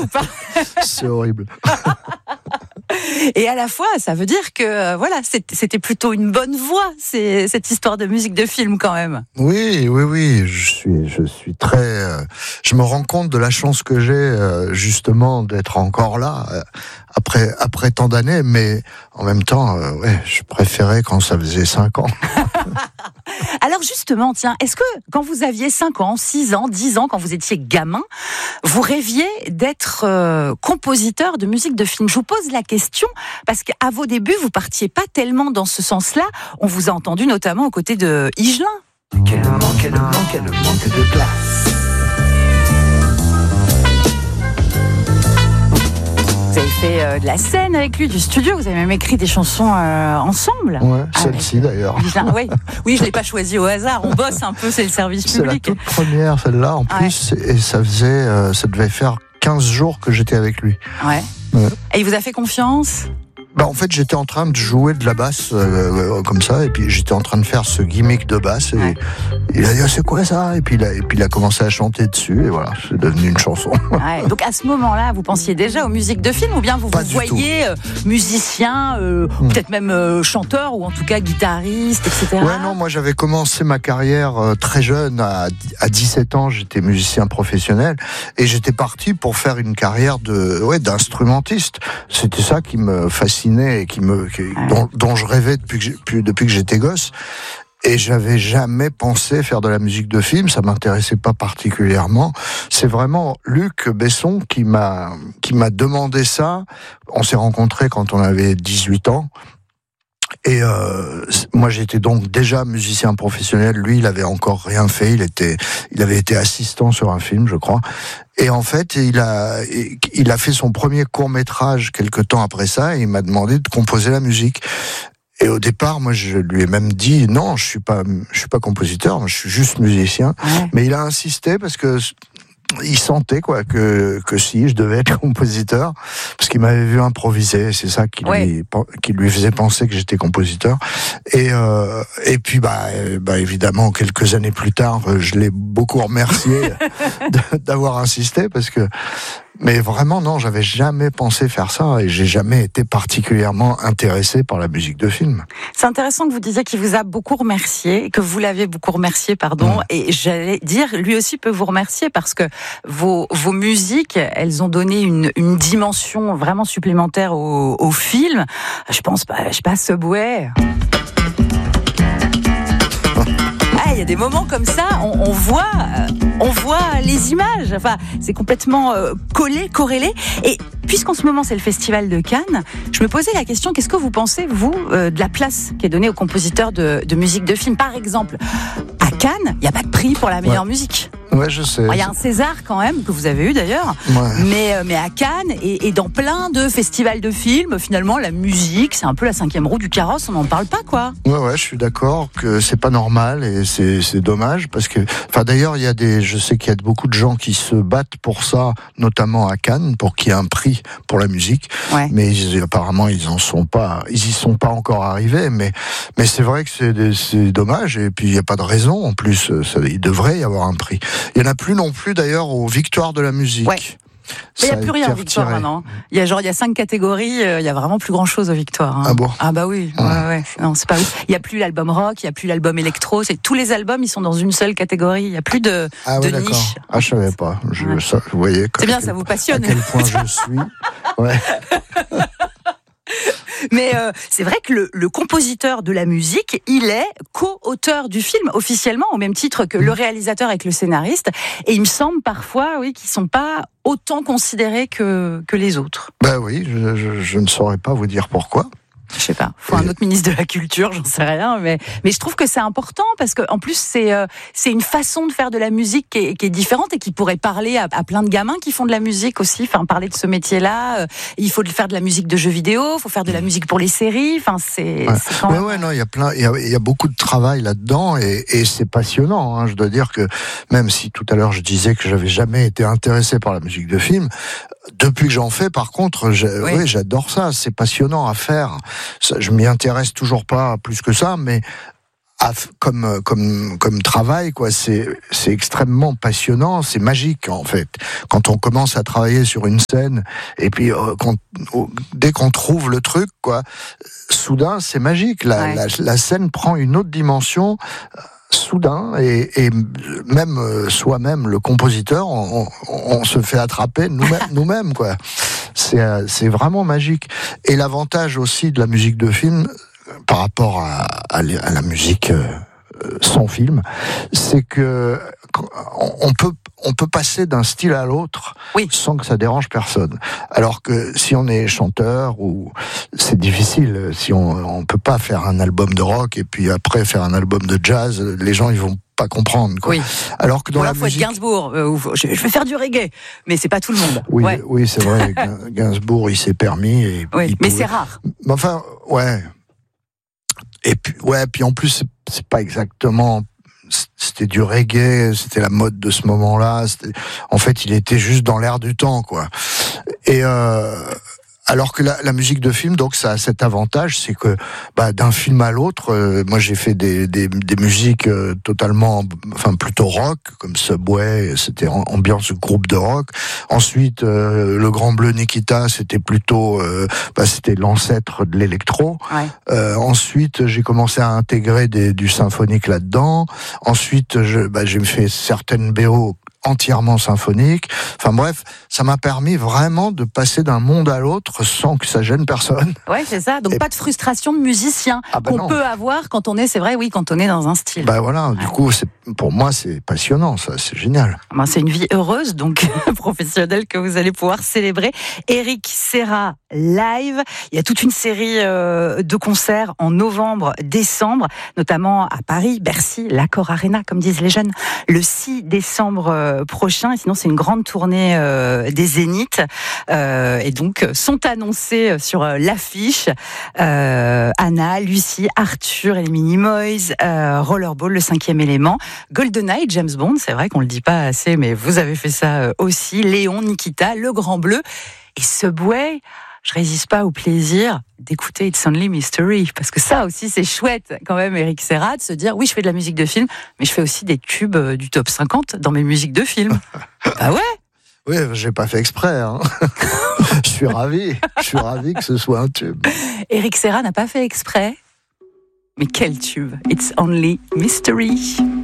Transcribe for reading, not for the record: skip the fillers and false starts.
ou pas? C'est horrible. Et à la fois, ça veut dire que voilà, c'était plutôt une bonne voie, cette histoire de musique de film quand même. Oui. Je suis très. Je me rends compte de la chance que j'ai justement d'être encore là après tant d'années, mais en même temps, je préférais quand ça faisait 5 ans. Alors justement, tiens, est-ce que quand vous aviez 5 ans, 6 ans, 10 ans, quand vous étiez gamin, vous rêviez d'être compositeur de musique de film? Je vous pose la question parce qu'à vos débuts, vous partiez pas tellement dans ce sens-là. On vous a entendu notamment aux côtés de Higelin. Quel manque de place. Vous avez fait de la scène avec lui, du studio, vous avez même écrit des chansons ensemble. Ouais, celle-ci d'ailleurs. Oui, je l'ai pas choisie au hasard, on bosse un peu, c'est le service public. C'est la toute première, celle-là en plus, et ça devait faire 15 jours que j'étais avec lui. Ouais. Et il vous a fait confiance? En fait, j'étais en train de jouer de la basse comme ça, et puis j'étais en train de faire ce gimmick de basse, et il a dit c'est quoi ça, et puis il a commencé à chanter dessus, et voilà, c'est devenu une chanson. Ouais, donc à ce moment-là, vous pensiez déjà aux musiques de film, ou bien vous voyez musicien, peut-être même chanteur, ou en tout cas guitariste, etc. Ouais, non, moi j'avais commencé ma carrière très jeune, à 17 ans, j'étais musicien professionnel, et j'étais parti pour faire une carrière d'instrumentiste. C'était ça qui me fascinait et dont je rêvais depuis que j'étais gosse. Et j'avais jamais pensé faire de la musique de film, ça m'intéressait pas particulièrement. C'est vraiment Luc Besson qui m'a demandé ça. On s'est rencontrés quand on avait 18 ans. Et moi j'étais donc déjà musicien professionnel, lui il avait encore rien fait, il avait été assistant sur un film je crois, et en fait il a fait son premier court-métrage quelque temps après ça, et il m'a demandé de composer la musique. Et au départ, moi, je lui ai même dit non, je suis pas compositeur, je suis juste musicien. Ouais. Mais il a insisté parce que il sentait que si je devais être compositeur, parce qu'il m'avait vu improviser, c'est ça qui lui faisait penser que j'étais compositeur. Et puis évidemment quelques années plus tard, je l'ai beaucoup remercié d'avoir insisté, parce que mais vraiment non, j'avais jamais pensé faire ça, et j'ai jamais été particulièrement intéressé par la musique de film. C'est intéressant que vous disiez qu'il vous a beaucoup remercié, que vous l'avez beaucoup remercié, et j'allais dire, lui aussi peut vous remercier, parce que vos musiques, elles ont donné une dimension vraiment supplémentaire au film. Je pense pas Subway. Il y a des moments comme ça, on voit les images. Enfin, c'est complètement corrélé. Et puisqu'en ce moment c'est le Festival de Cannes, je me posais la question, qu'est-ce que vous pensez, vous, de la place qui est donnée aux compositeurs de musique de film? Par exemple, à Cannes, il n'y a pas de prix pour la meilleure musique. Ouais, je sais. Il y a un César quand même, que vous avez eu d'ailleurs, mais à Cannes et dans plein de festivals de films, finalement la musique c'est un peu la 5e roue du carrosse, on n'en parle pas quoi. Ouais, je suis d'accord que c'est pas normal, et c'est dommage, parce que, enfin d'ailleurs je sais qu'il y a beaucoup de gens qui se battent pour ça, notamment à Cannes, pour qu'il y ait un prix pour la musique, mais apparemment ils y sont pas encore arrivés, mais c'est vrai que c'est dommage, et puis il y a pas de raison en plus, il devrait y avoir un prix. Il n'y en a plus non plus d'ailleurs aux victoires de la musique. Ouais. Mais il n'y a plus rien aux victoires maintenant. Il y a 5 catégories, il n'y a vraiment plus grand chose aux victoires. Ah bon? Ah bah oui. Ouais. Non, c'est pas ouf. Il n'y a plus l'album rock, il n'y a plus l'album électro. Tous les albums, ils sont dans une seule catégorie. Il n'y a plus de niche. Ah, je savais pas. Vous voyez. C'est bien, ça vous passionne. À quel point je suis. Ouais. Mais c'est vrai que le compositeur de la musique, il est co-auteur du film officiellement, au même titre que le réalisateur et que le scénariste. Et il me semble parfois, qu'ils sont pas autant considérés que les autres. Bah oui, je ne saurais pas vous dire pourquoi. Je sais pas, faut un autre ministre de la culture, j'en sais rien, mais je trouve que c'est important, parce que en plus c'est une façon de faire de la musique qui est différente, et qui pourrait parler à plein de gamins qui font de la musique aussi. Enfin, parler de ce métier-là, il faut faire de la musique de jeux vidéo, il faut faire de la musique pour les séries. Enfin, c'est quand même... non, il y a beaucoup de travail là-dedans, et c'est passionnant. Hein. Je dois dire que même si tout à l'heure je disais que j'avais jamais été intéressé par la musique de film, depuis que j'en fais, par contre, j'adore ça. C'est passionnant à faire. Je m'y intéresse toujours pas plus que ça, mais comme travail, quoi. C'est extrêmement passionnant, c'est magique en fait. Quand on commence à travailler sur une scène et puis dès qu'on trouve le truc, quoi, soudain c'est magique. La scène prend une autre dimension. Soudain, et même soi-même, le compositeur, on se fait attraper nous-mêmes, quoi. C'est vraiment magique. Et l'avantage aussi de la musique de film par rapport à la musique sans film, c'est que on peut passer d'un style à l'autre sans que ça dérange personne. Alors que si on est chanteur, c'est difficile. Si on peut pas faire un album de rock et puis après faire un album de jazz, les gens ils vont pas comprendre, quoi. Oui. Alors que dans la musique, faut être Gainsbourg. Je vais faire du reggae, mais c'est pas tout le monde. Oui, c'est vrai. Gainsbourg, il s'est permis. Mais c'est rare. Enfin, ouais. Et puis en plus, c'est pas exactement. C'était du reggae, c'était la mode de ce moment-là. En fait, il était juste dans l'air du temps, quoi. Et alors que la musique de film, donc, ça a cet avantage, c'est que d'un film à l'autre, moi j'ai fait des musiques totalement, plutôt rock, comme Subway, c'était ambiance groupe de rock. Ensuite, Le Grand Bleu Nikita, c'était plutôt, c'était l'ancêtre de l'électro. Ouais. Ensuite, j'ai commencé à intégrer du symphonique là-dedans. Ensuite, j'ai fait certaines BO entièrement symphonique. Enfin bref, ça m'a permis vraiment de passer d'un monde à l'autre sans que ça gêne personne. Ouais, c'est ça. Donc pas de frustration de musicien qu'on peut avoir quand on est, quand on est dans un style. Voilà, du coup, pour moi, c'est passionnant, ça, c'est génial. C'est une vie heureuse, donc professionnelle, que vous allez pouvoir célébrer. Eric Serra live. Il y a toute une série de concerts en novembre, décembre, notamment à Paris, Bercy, l'Accor Arena, comme disent les jeunes, le 6 décembre prochain. Et sinon, c'est une grande tournée des Zéniths. Et donc, sont annoncés sur l'affiche Anna, Lucie, Arthur et les Minimoys, Rollerball, le 5e élément, GoldenEye, James Bond, c'est vrai qu'on le dit pas assez, mais vous avez fait ça aussi, Léon, Nikita, Le Grand Bleu et Subway. Je résiste pas au plaisir d'écouter It's Only Mystery, parce que ça aussi c'est chouette quand même, Eric Serra, de se dire oui, je fais de la musique de film, mais je fais aussi des tubes du top 50 dans mes musiques de film. Ah ouais. Oui, j'ai pas fait exprès, hein. Je suis ravi que ce soit un tube. Eric Serra n'a pas fait exprès, mais quel tube, It's Only Mystery.